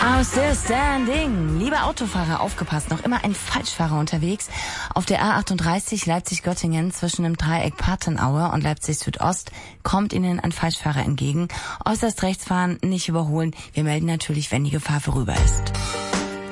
Outstanding. Liebe Autofahrer, aufgepasst, noch immer ein Falschfahrer unterwegs. Auf der A38 Leipzig-Göttingen zwischen dem Dreieck Patenaue und Leipzig-Südost kommt Ihnen ein Falschfahrer entgegen. Äußerst rechts fahren, nicht überholen. Wir melden natürlich, wenn die Gefahr vorüber ist.